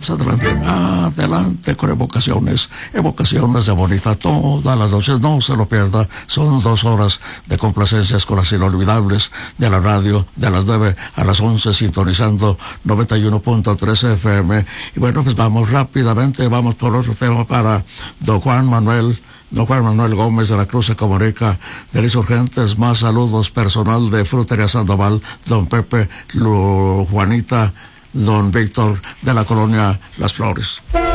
pues adelante con evocaciones de Bonita todas las noches, no se lo pierda, son 2 horas de complacencias con las inolvidables de la radio, de las 9 a las 11, sintonizando 91.3 FM, y bueno, pues vamos rápidamente, vamos por otro tema para don Juan Manuel Gómez de la Cruz se comunica de Insurgentes, más saludos personal de Frutería Sandoval, don Pepe, Juanita, don Víctor de la colonia Las Flores.